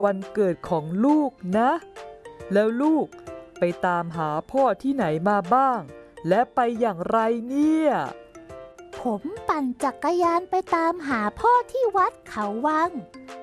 วันเกิดของลูกนะแล้วลูกไปตามหาพ่อที่ไหนมาบ้างและไปอย่างไรเนี่ยผมปั่นจักรยานไปตามหาพ่อที่วัดเขาวัง